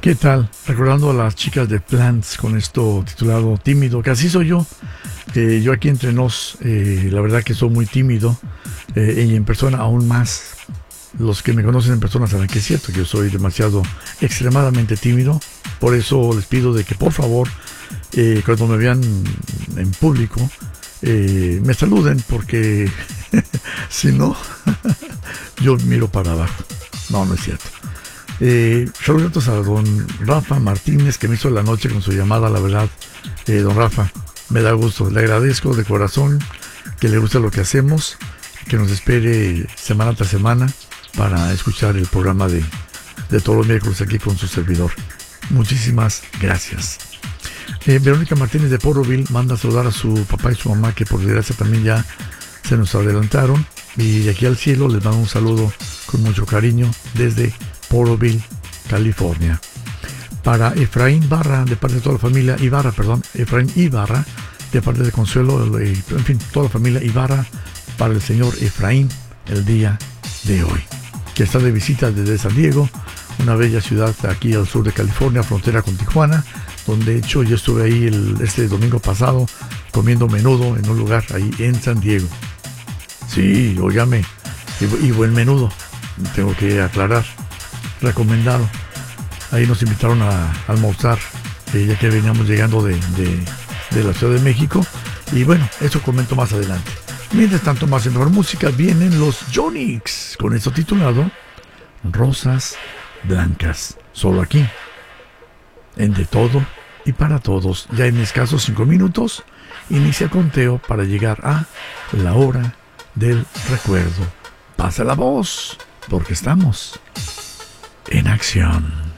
¿Qué tal? Recordando a las chicas de Plants con esto titulado Tímido, que así soy yo. Yo aquí entre nos, la verdad que soy muy tímido y en persona aún más. Los que me conocen en persona saben que es cierto que yo soy demasiado, extremadamente tímido. Por eso les pido de que por favor, cuando me vean en público, me saluden porque si no, yo miro para abajo. No, no es cierto. Saludos a don Rafa Martínez, que me hizo la noche con su llamada. La verdad, don Rafa, me da gusto, le agradezco de corazón que le guste lo que hacemos, que nos espere semana tras semana para escuchar el programa de todos los miércoles aquí con su servidor. Muchísimas gracias. Verónica Martínez de Porroville manda a saludar a su papá y su mamá, que por desgracia también ya se nos adelantaron, y de aquí al cielo les mando un saludo con mucho cariño desde Porroville, California. Para Efraín Barra, de parte de toda la familia Efraín Ibarra, de parte de Consuelo, en fin, toda la familia Ibarra, para el señor Efraín el día de hoy, que está de visita desde San Diego, una bella ciudad aquí al sur de California, frontera con Tijuana, donde de hecho yo estuve ahí este domingo pasado comiendo menudo en un lugar ahí en San Diego. Sí, óigame, y buen menudo, tengo que aclarar. Recomendado. Ahí nos invitaron a almorzar, ya que veníamos llegando de la Ciudad de México. Y bueno, eso comento más adelante. Mientras tanto, más en mejor música, vienen los Yonix, con esto titulado Rosas Blancas. Solo aquí, en De Todo y Para Todos. Ya en escasos 5 minutos, inicia el conteo para llegar a la hora del recuerdo. Pasa la voz, porque estamos en acción.